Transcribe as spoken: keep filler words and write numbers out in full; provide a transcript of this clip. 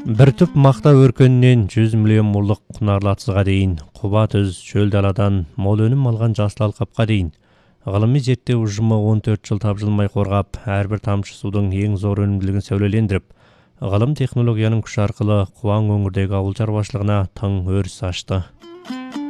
Бір түп мақта өркөнінен жүз миллион муллық құнарлы атызға дейін, құба түз чөл даладан мол өнім алған жасыл алқапқа дейін. Ғылыми зерттеу ұжымы он төрт жыл тапжылмай қорғап, әрбір тамшы судың ең зор өнімділігін сәулелендіріп, ғылым технологияның күші арқылы Қуаң өңірдегі ауыл шаруашылығына тың өріс ашты.